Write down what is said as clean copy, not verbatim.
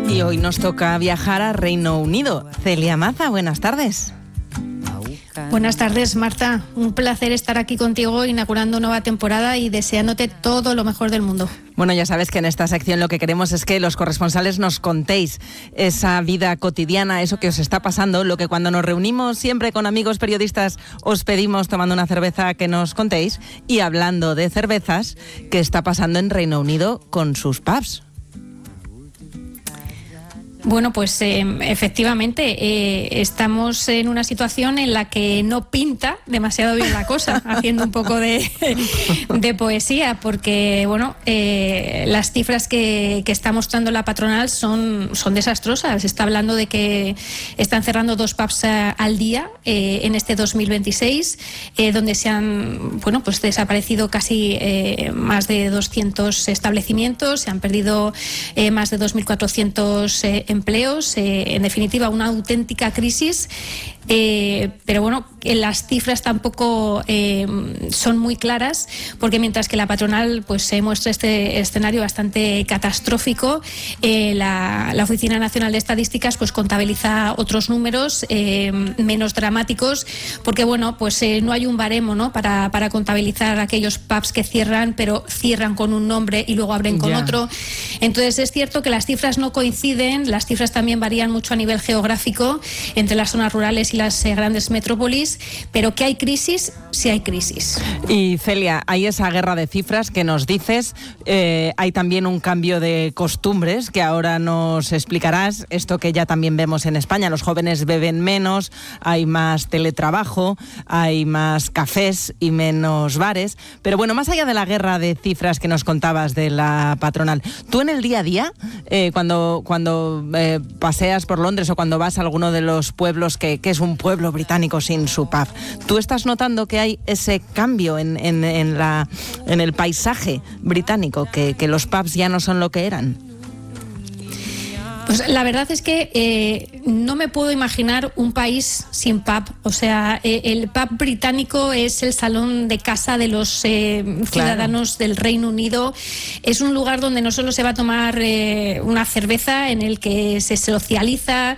Y hoy nos toca viajar a Reino Unido. Celia Maza, buenas tardes. Buenas tardes, Marta. Un placer estar aquí contigo inaugurando nueva temporada y deseándote todo lo mejor del mundo. Bueno, ya sabes que en esta sección lo que queremos es que los corresponsales nos contéis esa vida cotidiana, eso que os está pasando, lo que cuando nos reunimos siempre con amigos periodistas os pedimos tomando una cerveza que nos contéis. Y hablando de cervezas, ¿qué está pasando en Reino Unido con sus pubs? Bueno, pues efectivamente estamos en una situación en la que no pinta demasiado bien la cosa, haciendo un poco de poesía, porque bueno, las cifras que está mostrando la patronal son desastrosas. Está hablando de que están cerrando 2 pubs al día en este 2026, donde se han pues desaparecido casi más de 200 establecimientos, se han perdido más de 2.400 empleos, en definitiva una auténtica crisis, pero bueno, las cifras tampoco son muy claras, porque mientras que la patronal pues muestra este escenario bastante catastrófico, la Oficina Nacional de Estadísticas pues contabiliza otros números menos dramáticos, porque bueno, pues no hay un baremo, ¿no?, para contabilizar aquellos pubs que cierran, pero cierran con un nombre y luego abren con otro. Entonces es cierto que las cifras no coinciden, las cifras también varían mucho a nivel geográfico entre las zonas rurales y las grandes metrópolis, pero que hay crisis, sí hay crisis. Y Celia, hay esa guerra de cifras que nos dices, hay también un cambio de costumbres que ahora nos explicarás, esto que ya también vemos en España, los jóvenes beben menos, hay más teletrabajo, hay más cafés y menos bares, pero bueno, más allá de la guerra de cifras que nos contabas de la patronal, tú en el día a día, cuando paseas por Londres o cuando vas a alguno de los pueblos que es un pueblo británico sin su pub, ¿tú estás notando que hay ese cambio en el paisaje británico, que los pubs ya no son lo que eran? Pues la verdad es que no me puedo imaginar un país sin pub. O sea, el pub británico es el salón de casa de los ciudadanos del Reino Unido. Es un lugar donde no solo se va a tomar una cerveza, en el que se socializa,